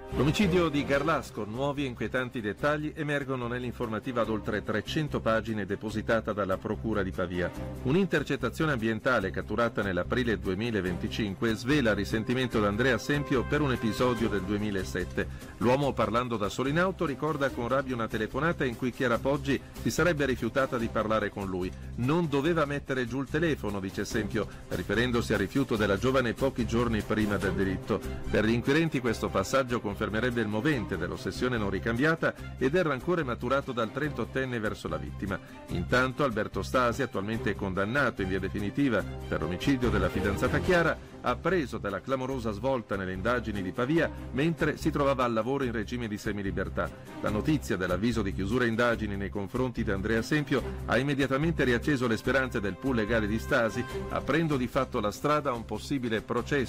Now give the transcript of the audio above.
L'omicidio di Garlasco, nuovi e inquietanti dettagli emergono nell'informativa ad oltre 300 pagine depositata dalla Procura di Pavia. Un'intercettazione ambientale catturata nell'aprile 2025 svela il risentimento di Andrea Sempio per un episodio del 2007. L'uomo, parlando da solo in auto, ricorda con rabbia una telefonata in cui Chiara Poggi si sarebbe rifiutata di parlare con lui. Non doveva mettere giù il telefono, dice Sempio, riferendosi al rifiuto della giovane pochi giorni prima del delitto. Per gli inquirenti questo passaggio confermerebbe il movente dell'ossessione non ricambiata e del rancore maturato dal 38enne verso la vittima. Intanto Alberto Stasi, attualmente condannato in via definitiva per l'omicidio della fidanzata Chiara, ha preso dalla clamorosa svolta nelle indagini di Pavia mentre si trovava al lavoro in regime di semilibertà. La notizia dell'avviso di chiusura indagini nei confronti di Andrea Sempio ha immediatamente riacceso le speranze del pool legale di Stasi, aprendo di fatto la strada a un possibile processo